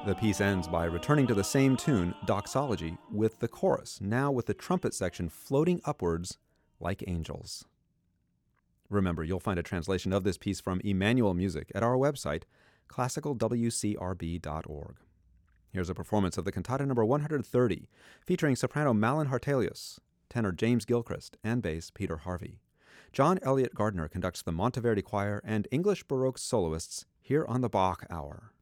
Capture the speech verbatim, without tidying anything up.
The piece ends by returning to the same tune, Doxology, with the chorus, now with the trumpet section floating upwards like angels. Remember, you'll find a translation of this piece from Emmanuel Music at our website, classical w c r b dot org. Here's a performance of the cantata number one hundred thirty, featuring soprano Malin Hartelius, tenor James Gilchrist, and bass Peter Harvey. John Elliott Gardner conducts the Monteverdi Choir and English Baroque soloists here on the Bach Hour.